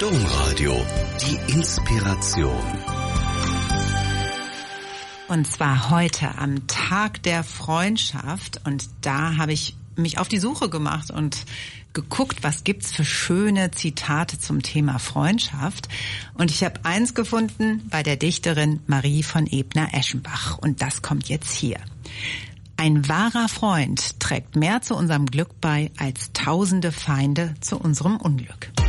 Domradio, die Inspiration. Und zwar heute am Tag der Freundschaft. Und da habe ich mich auf die Suche gemacht und geguckt, was gibt's für schöne Zitate zum Thema Freundschaft. Und ich habe eins gefunden bei der Dichterin Marie von Ebner-Eschenbach. Und das kommt jetzt hier. Ein wahrer Freund trägt mehr zu unserem Glück bei als tausende Feinde zu unserem Unglück.